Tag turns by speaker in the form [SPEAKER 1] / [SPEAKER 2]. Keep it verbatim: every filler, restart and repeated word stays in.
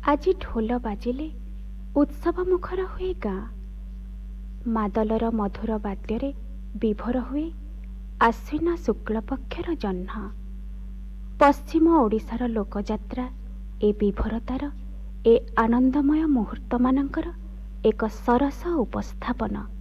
[SPEAKER 1] ଆଜି ଢୋଲ ବାଜିଲେ ଉତ୍ସବ ମୁଖର ହୁଏ ଗାଁ। ମାଦଲର ମଧୁର ବାଦ୍ୟରେ ବିଭୋର ହୁଏ ଆଶ୍ୱିନ ଶୁକ୍ଳପକ୍ଷର ଜହ୍ନ। ପଶ୍ଚିମ ଓଡ଼ିଶାର ଲୋକଯାତ୍ରା ଏ ବିଭୋରତାର, ଏ ଆନନ୍ଦମୟ ମୁହୂର୍ତ୍ତମାନଙ୍କର ଏକ ସରସ ଉପସ୍ଥାପନ।